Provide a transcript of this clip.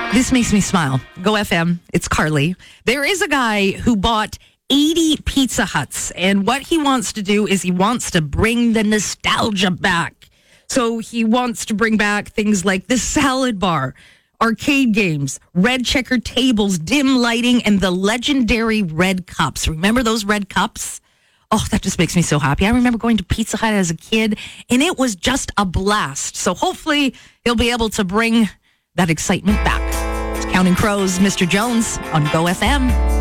This makes me smile. Go FM. It's Carly. There is a guy who bought 80 Pizza Huts, and what he wants to do is he wants to bring the nostalgia back. So he wants to bring back things like the salad bar, arcade games, red checker tables, dim lighting, and the legendary red cups. Remember those red cups? Oh, that just makes me so happy. I remember going to Pizza Hut as a kid, and it was just a blast. So hopefully he'll be able to bring that excitement back. It's Counting Crows, Mr. Jones on Go FM.